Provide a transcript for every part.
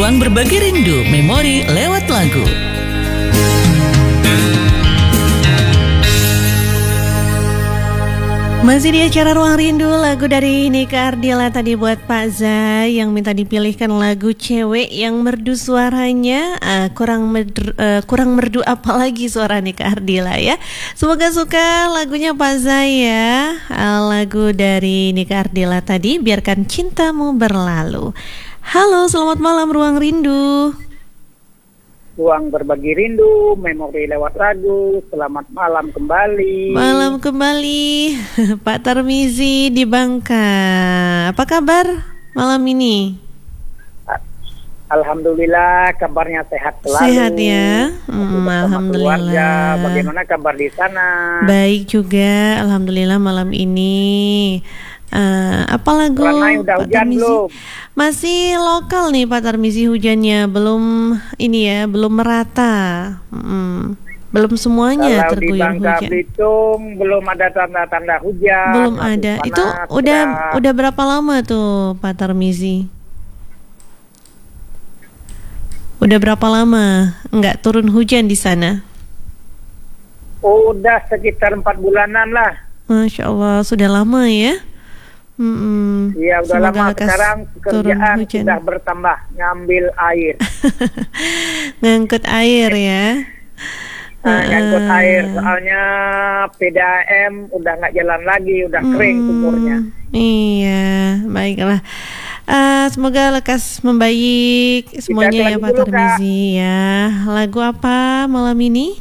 Ruang berbagi rindu, memori lewat lagu. Masih di acara Ruang Rindu, lagu dari Nika Ardila tadi buat Pak Zai yang minta dipilihkan lagu cewek yang merdu suaranya. Kurang merdu apalagi suara Nika Ardila ya. Semoga suka lagunya Pak Zai ya. Lagu dari Nika Ardila tadi, Biarkan Cintamu Berlalu. Halo, selamat malam Ruang Rindu. Ruang berbagi rindu, memori lewat lagu. Selamat malam kembali. Malam kembali, Pak Tarmizi di Bangka. Apa kabar malam ini? Alhamdulillah, kabarnya sehat selalu. Sehat ya, alhamdulillah. Keluarga, bagaimana kabar di sana? Baik juga, alhamdulillah malam ini. Apa lagu udah Pak hujan Tarmizi? belum? Masih lokal nih Pak Tarmizi hujannya, belum ini ya, belum merata. Belum semuanya Kalau di terguyur Bangka hujan. Belitung belum ada tanda-tanda hujan. Belum masih ada. panas, Itu udah berapa lama tuh Pak Tarmizi? Udah berapa lama nggak turun hujan di sana? Udah sekitar 4 bulanan lah. Masya Allah, sudah lama ya. Iya, udah Semoga lama. lekas Sekarang pekerjaan hujan. sudah bertambah, ngambil air. Ngangkut air ya. Ngangkut air, soalnya PDAM udah nggak jalan lagi, udah kering sumurnya. Iya, baiklah. Semoga lekas membaik semuanya ya Pak Tarmizi ya. Lagu apa malam ini?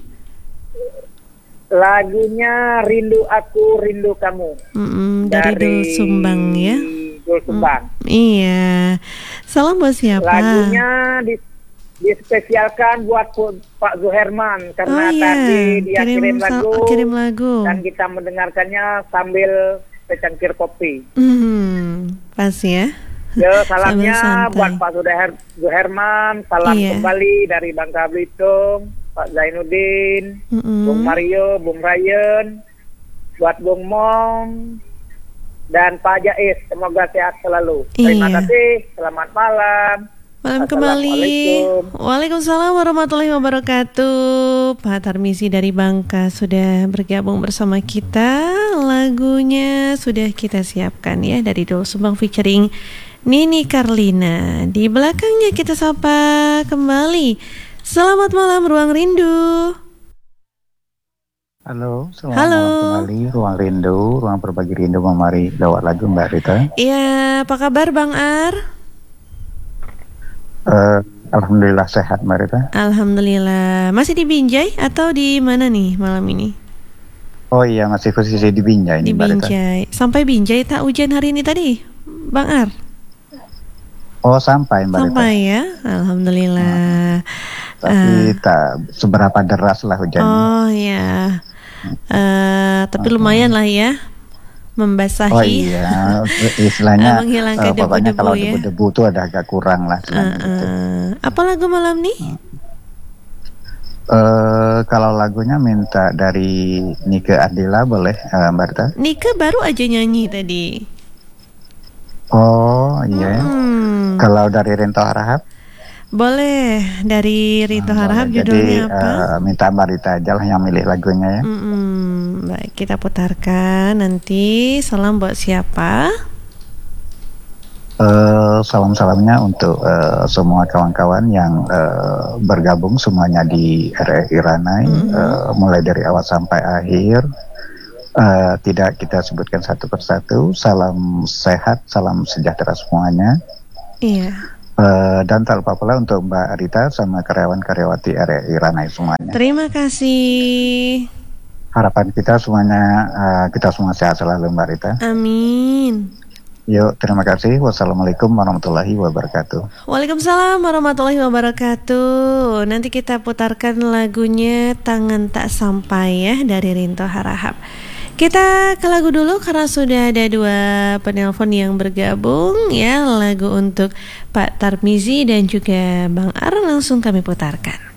Lagunya Rindu Aku Rindu Kamu. Dari Dul Sumbang ya. Dul Sumbang. Iya. Salam buat siapa? Lagunya dispesialkan buat Pak Zuherman karena tadi dia kirim lagu dan kita mendengarkannya sambil secangkir kopi. Pas ya. Salamnya buat Pak Zuherman, salam kembali dari Bangka Belitung, Pak Zainuddin, Bung Mario, Bung Ryan, buat Bung Mong dan Pak Jais, semoga sehat selalu. Terima kasih, selamat malam. Malam kembali. Waalaikumsalam warahmatullahi wabarakatuh. Pak Tarmizi dari Bangka sudah bergabung bersama kita. Lagunya sudah kita siapkan ya, dari Dul Sumbang featuring Nini Carlina. Di belakangnya kita sapa kembali. Selamat malam Ruang Rindu. Halo, selamat malam kembali Ruang Rindu, Ruang berbagi rindu memari lewat lagu Mbak Rita. Iya, apa kabar Bang Ar? Alhamdulillah sehat Mbak Rita. Alhamdulillah. Masih di Binjai atau di mana nih malam ini? Oh iya, masih posisi di Binjai nih Mbak Rita. Di Binjai. Sampai Binjai tak hujan hari ini tadi, Bang Ar? Oh sampai Mbak Rita. Sampai ya, alhamdulillah. Tapi tak seberapa deras lah hujannya. Oh ya, tapi lumayan lah ya, membasahi. Oh iya, istilahnya menghilangkan debu-debu kalau ya. debu-debu itu ada agak kurang lah. Gitu. Apa lagu malam nih? Kalau lagunya minta dari Nika Ardila boleh Mbak Rita? Nika baru aja nyanyi tadi. Oh iya. Kalau dari Rinto Harahap? Boleh, dari Rinto Harahap judulnya apa? Minta Mbak Rita aja lah yang milih lagunya ya. Baik, kita putarkan nanti. Salam buat siapa? Salam-salamnya untuk semua kawan-kawan yang bergabung semuanya di RRI Ranai, mulai dari awal sampai akhir. Tidak kita sebutkan satu persatu. Salam sehat, salam sejahtera semuanya. Iya. Dan tak lupa pula untuk Mbak Rita sama karyawan-karyawati RRI Ranai semuanya. Terima kasih. Harapan kita semuanya kita semua sehat selalu Mbak Rita. Amin. Yuk, terima kasih. Wassalamualaikum warahmatullahi wabarakatuh. Waalaikumsalam warahmatullahi wabarakatuh. Nanti kita putarkan lagunya Tangan Tak Sampai ya, dari Rinto Harahap. Kita ke lagu dulu karena sudah ada 2 penelpon yang bergabung ya. Lagu untuk Pak Tarmizi dan juga Bang Ar langsung kami putarkan.